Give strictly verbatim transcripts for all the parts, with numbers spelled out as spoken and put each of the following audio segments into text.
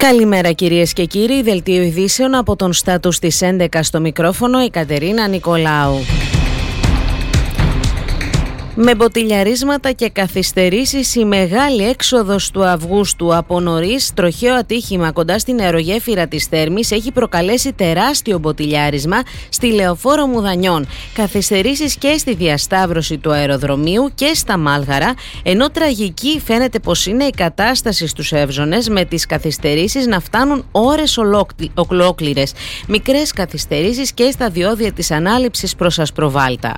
Καλημέρα κυρίες και κύριοι, δελτίο ειδήσεων από τον Στάτους της έντεκα στο μικρόφωνο η Κατερίνα Νικολάου. Με μποτιλιαρίσματα και καθυστερήσεις, η μεγάλη έξοδος του Αυγούστου από νωρίς, τροχαίο ατύχημα κοντά στην αερογέφυρα της Θέρμης, έχει προκαλέσει τεράστιο μποτιλιάρισμα στη Λεωφόρο Μουδανιών. Καθυστερήσεις και στη διασταύρωση του αεροδρομίου και στα Μάλγαρα, ενώ τραγική φαίνεται πως είναι η κατάσταση στους Εύζωνες, με τις καθυστερήσεις να φτάνουν ώρες ολόκληρες. Μικρές καθυστερήσεις και στα διόδια της ανάληψης προς Ασπροβάλτα.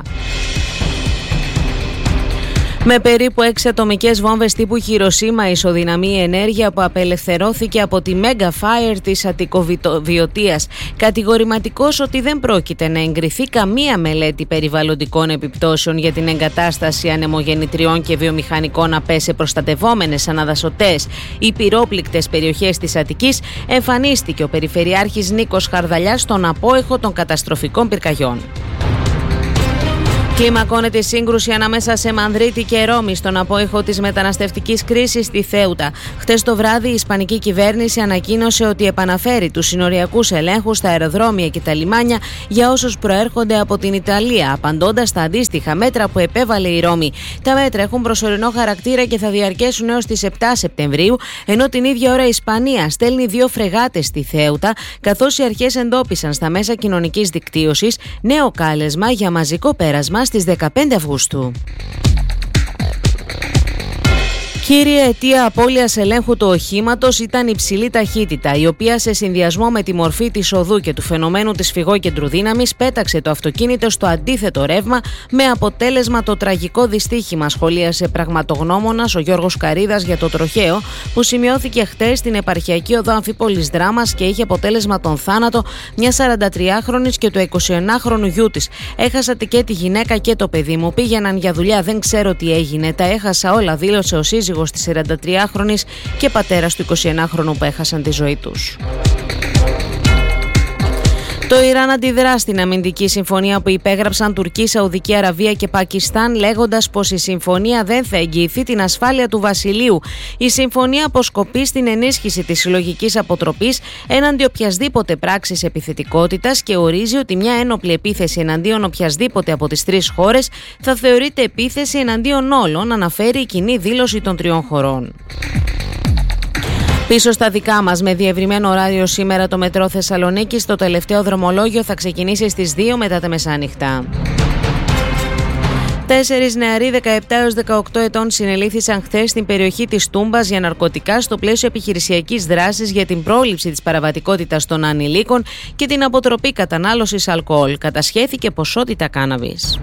Με περίπου έξι ατομικές βόμβες τύπου Χιροσίμα ισοδυναμεί η ενέργεια που απελευθερώθηκε από τη Mega Fire της Αττικοβιωτίας. Κατηγορηματικός ότι δεν πρόκειται να εγκριθεί καμία μελέτη περιβαλλοντικών επιπτώσεων για την εγκατάσταση ανεμογεννητριών και βιομηχανικών ΑΠΕ σε προστατευόμενες αναδασωτές ή πυρόπληκτες περιοχές της Αττικής, εμφανίστηκε ο Περιφερειάρχης Νίκος Χαρδαλιάς στον απόϊχο των καταστροφικών πυρκαγιών. Κλιμακώνεται η σύγκρουση ανάμεσα σε Μανδρίτη και Ρώμη στον απόϊχο της μεταναστευτικής κρίσης στη Θέουτα. Χτες το βράδυ η Ισπανική κυβέρνηση ανακοίνωσε ότι επαναφέρει τους συνοριακούς ελέγχους στα αεροδρόμια και τα λιμάνια για όσους προέρχονται από την Ιταλία, απαντώντας στα αντίστοιχα μέτρα που επέβαλε η Ρώμη. Τα μέτρα έχουν προσωρινό χαρακτήρα και θα διαρκέσουν έως τις επτά Σεπτεμβρίου, ενώ την ίδια ώρα η Ισπανία στέλνει δύο φρεγάτες στη Θέουτα, καθώς οι αρχές εντόπισαν στα μέσα κοινωνικής δικτύωσης νέο κάλεσμα για μαζικό πέρασμα στις δεκαπέντε Αυγούστου. Κύρια αιτία απώλειας ελέγχου του οχήματος ήταν η υψηλή ταχύτητα, η οποία σε συνδυασμό με τη μορφή της οδού και του φαινομένου της φυγόκεντρου δύναμης πέταξε το αυτοκίνητο στο αντίθετο ρεύμα, με αποτέλεσμα το τραγικό δυστύχημα, σχολίασε πραγματογνώμονας ο Γιώργος Καρίδας για το τροχαίο, που σημειώθηκε χτες στην επαρχιακή οδό Αμφίπολης Δράμας και είχε αποτέλεσμα τον θάνατο μιας σαραντατριάχρονης και του εικοσιενάχρονου γιού της. Έχασα και τη γυναίκα και το παιδί μου, πήγαιναν για δουλειά, δεν ξέρω τι έγινε, τα έχασα όλα, δήλωσε ο σύζυγος της σαραντατριάχρονης και πατέρας του εικοσιενάχρονου που έχασαν τη ζωή τους. Το Ιράν αντιδρά στην αμυντική συμφωνία που υπέγραψαν Τουρκία, Σαουδική Αραβία και Πακιστάν, λέγοντας πως η συμφωνία δεν θα εγγυηθεί την ασφάλεια του βασιλείου. Η συμφωνία αποσκοπεί στην ενίσχυση της συλλογικής αποτροπής έναντι οποιασδήποτε πράξης επιθετικότητας και ορίζει ότι μια ένοπλη επίθεση εναντίον οποιασδήποτε από τις τρεις χώρες θα θεωρείται επίθεση εναντίον όλων, αναφέρει η κοινή δήλωση των τριών χωρών. Πίσω στα δικά μας, με διευρυμένο ωράριο σήμερα το μετρό Θεσσαλονίκης, το τελευταίο δρομολόγιο θα ξεκινήσει στις δύο μετά τα μεσάνυχτα. Τέσσερις νεαροί δεκαεπτά έως δεκαοκτώ ετών συνελήφθησαν χθες στην περιοχή της Τούμπας για ναρκωτικά στο πλαίσιο επιχειρησιακής δράσης για την πρόληψη της παραβατικότητας των ανηλίκων και την αποτροπή κατανάλωσης αλκοόλ. Κατασχέθηκε ποσότητα κάναβης.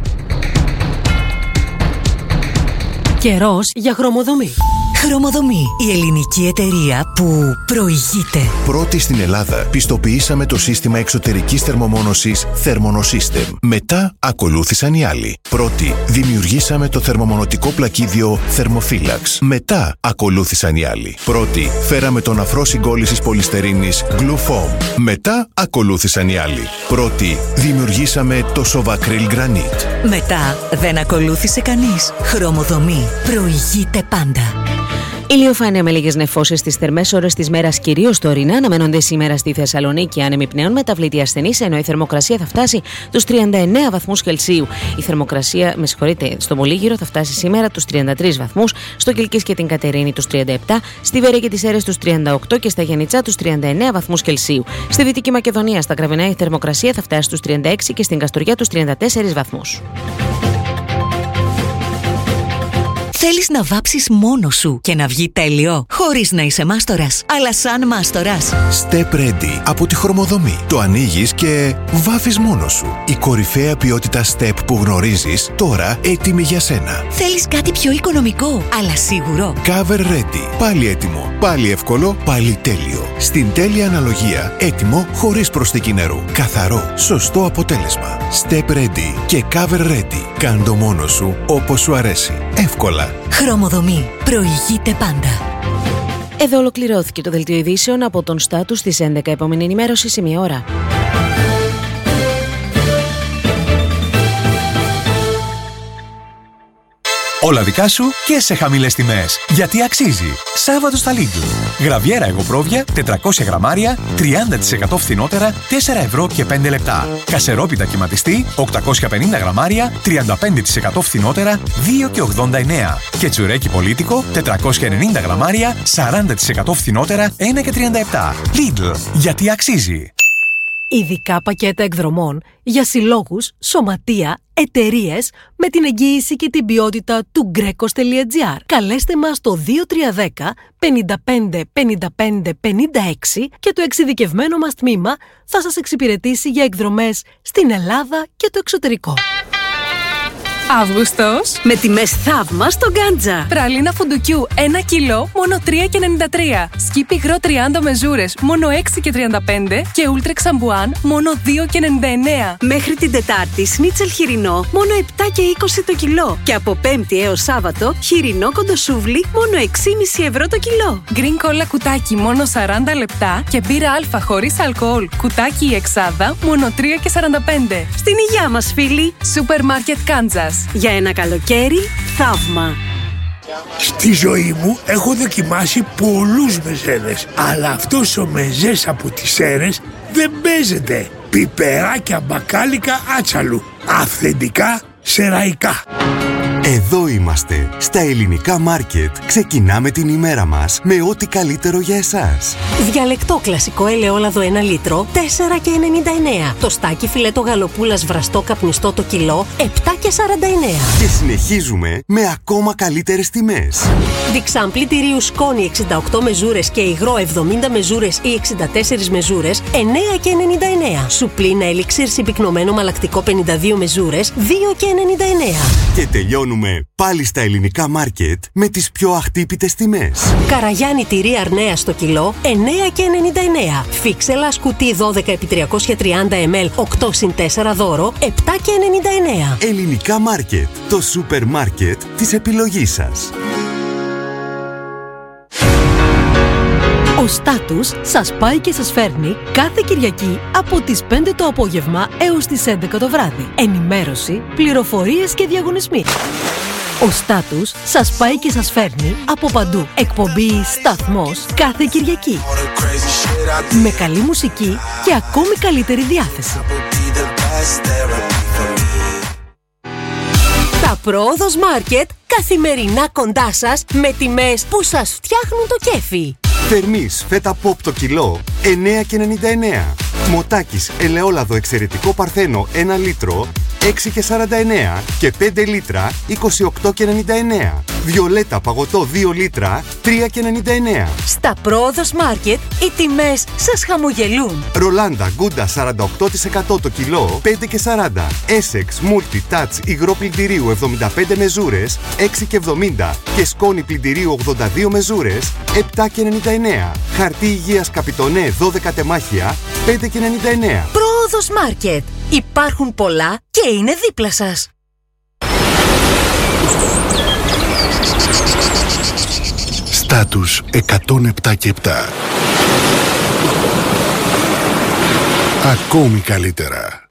Καιρός για χρωμοδομή. Χρωμοδομή, η ελληνική εταιρεία που προηγείται. Πρώτη στην Ελλάδα πιστοποιήσαμε το σύστημα εξωτερικής θερμομόνωσης Thermonosystem. Μετά ακολούθησαν οι άλλοι. Πρώτη δημιουργήσαμε το θερμομονωτικό πλακίδιο Thermophilax. Μετά ακολούθησαν οι άλλοι. Πρώτη φέραμε τον αφρό συγκόλλησης πολυστερίνης Glufoam. Μετά ακολούθησαν οι άλλοι. Πρώτη δημιουργήσαμε το Sovacryl Granite. Μετά δεν ακολούθησε κανείς. Χρωμοδομή προηγείται πάντα. Ηλιοφάνεια με λίγες νεφώσεις στις θερμές ώρες της μέρας, κυρίως τωρινά. Αναμένονται σήμερα στη Θεσσαλονίκη άνεμοι πνέων, μεταβλητή ασθενής, ενώ η θερμοκρασία θα φτάσει τους τριάντα εννέα βαθμούς Κελσίου. Η θερμοκρασία, με συγχωρείτε, στο Μολύγυρο θα φτάσει σήμερα τους τριάντα τρεις βαθμούς, στο Κιλκής και την Κατερίνη τους τριάντα επτά, στη Βέρεια και τις Σέρρες τους τριάντα οκτώ και στα Γιαννιτσά τους τριάντα εννέα βαθμούς Κελσίου. Στη Δυτική Μακεδονία, στα Κραβενά, η θερμοκρασία θα φτάσει στους τριάντα έξι και στην Καστοριά τους τριάντα τέσσερις βαθμούς. Θέλεις να βάψεις μόνος σου και να βγει τέλειο, χωρίς να είσαι μάστορας, αλλά σαν μάστορας. Step Ready από τη Χρωμοδομή. Το ανοίγεις και βάφεις μόνος σου. Η κορυφαία ποιότητα Step που γνωρίζεις, τώρα έτοιμη για σένα. Θέλεις κάτι πιο οικονομικό, αλλά σίγουρο. Cover Ready. Πάλι έτοιμο, πάλι εύκολο, πάλι τέλειο. Στην τέλεια αναλογία, έτοιμο χωρίς προσθήκη νερού. Καθαρό, σωστό αποτέλεσμα. Step Ready και Cover Ready. Κάντο μόνος σου όπως σου αρέσει. Εύκολα. Χρωμοδομή. Προηγείται πάντα. Εδώ ολοκληρώθηκε το δελτίο ειδήσεων από τον Στάτους της έντεκα. Επόμενη ενημέρωση σε μία ώρα. Όλα δικά σου και σε χαμηλές τιμές. Γιατί αξίζει. Σάββατο στα Lidl. Γραβιέρα εγωπρόβια τετρακόσια γραμμάρια, τριάντα τοις εκατό φθηνότερα, τέσσερα ευρώ και πέντε λεπτά. Κασερόπιτα κυματιστή, οκτακόσια πενήντα γραμμάρια, τριάντα πέντε τοις εκατό φθηνότερα, δύο και ογδόντα εννέα. Και τσουρέκι πολίτικο, τετρακόσια ενενήντα γραμμάρια, σαράντα τοις εκατό φθηνότερα, ένα και τριάντα επτά. Lidl. Γιατί αξίζει. Ειδικά πακέτα εκδρομών για συλλόγους, σωματεία, εταιρείες με την εγγύηση και την ποιότητα του γκρέκος τελεία τζι άρ. Καλέστε μας στο δύο τρία ένα μηδέν πενήντα πέντε πενήντα πέντε πενήντα έξι και το εξειδικευμένο μας τμήμα θα σας εξυπηρετήσει για εκδρομές στην Ελλάδα και το εξωτερικό. Αύγουστος Με τιμές θαύμα στο Γκάντζα. Πραλίνα φουντουκιού ένα κιλό μόνο τρία και ενενήντα τρία. Σκύπ υγρό τριάντα μεζούρες μόνο έξι και τριάντα πέντε. Και ούλτρεξ σαμπουάν μόνο δύο και ενενήντα εννέα. Μέχρι την Τετάρτη σνίτσελ χοιρινό μόνο επτά και είκοσι το κιλό. Και από Πέμπτη έως Σάββατο χοιρινό κοντοσούβλι μόνο έξι κόμμα πέντε ευρώ το κιλό. Γκριν κόλλα κουτάκι μόνο σαράντα λεπτά. Και μπύρα αλφα χωρίς αλκοόλ κουτάκι η εξάδα μόνο τρία και σαράντα πέντε. Στην υγειά μας, φίλοι. Σούπερ μάρκετ Κάντζας. Για ένα καλοκαίρι θαύμα. Στη ζωή μου έχω δοκιμάσει πολλούς μεζέδες, αλλά αυτός ο μεζές από τις Σέρρες δεν παίζεται. Πιπεράκια μπακάλικα άτσαλου. Αυθεντικά σεραϊκά. Εδώ είμαστε, στα ελληνικά μάρκετ. Ξεκινάμε την ημέρα μας με ό,τι καλύτερο για εσάς. Διαλεκτό κλασικό ελαιόλαδο ένα λίτρο, τέσσερα και ενενήντα εννέα. Το στάκι φιλέτο γαλοπούλας βραστό καπνιστό το κιλό, επτά και σαράντα εννέα. Και συνεχίζουμε με ακόμα καλύτερες τιμές. Διξάν πλυντηρίου σκόνη εξήντα οκτώ μεζούρες και υγρό εβδομήντα μεζούρες ή εξήντα τέσσερις μεζούρες, εννέα και ενενήντα εννέα. Σουπλίνα έλιξιρ συμπυκνωμένο μαλακτικό πενήντα δύο μεζούρες, δύο και ενενήντα εννέα. Και τελειώνουμε πάλι στα ελληνικά μάρκετ με τις πιο αχτύπητες τιμές. Καραγιάννη τυρί αρνέα στο κιλό, εννέα και ενενήντα εννέα. Φίξελα κουτί δώδεκα επί τριακόσια τριάντα μιλιλίτρα, οκτώ συν τέσσερα δώρο, επτά και ενενήντα εννέα. Ελληνικά μάρκετ, το σούπερ μάρκετ της επιλογής σας. Ο Στάτους σας πάει και σας φέρνει κάθε Κυριακή από τις πέντε το απόγευμα έως τις έντεκα το βράδυ. Ενημέρωση, πληροφορίες και διαγωνισμοί. Ο Στάτους σας πάει και σας φέρνει από παντού. Εκπομπή «Σταθμός» κάθε Κυριακή. Με καλή μουσική και ακόμη καλύτερη διάθεση. Τα Πρόοδος Μάρκετ καθημερινά κοντά σας με τιμές που σας φτιάχνουν το κέφι. Θερμής φέτα ποπ το κιλό, εννέα και ενενήντα εννέα. Μοτάκης ελαιόλαδο εξαιρετικό παρθένο ένα λίτρο, έξι και σαράντα εννέα. Και πέντε λίτρα, είκοσι οκτώ και ενενήντα εννέα. Βιολέτα παγωτό δύο λίτρα, τρία και ενενήντα εννέα. Στα Πρόοδος Μάρκετ οι τιμές σας χαμογελούν. Ρολάντα γκούντα σαράντα οκτώ τοις εκατό το κιλό, πέντε και σαράντα. Essex Multi Touch υγρό πλυντηρίου εβδομήντα πέντε μεζούρες, έξι και εβδομήντα. Και σκόνη πλυντηρίου ογδόντα δύο μεζούρες, επτά και ενενήντα εννέα. Χαρτί υγείας Καπιτονέ δώδεκα τεμάχια, πέντε και ενενήντα εννέα. Πρόοδος Μάρκετ. Υπάρχουν πολλά και είναι δίπλα σας. Στάτους εκατόν επτά και επτά. Ακόμη καλύτερα.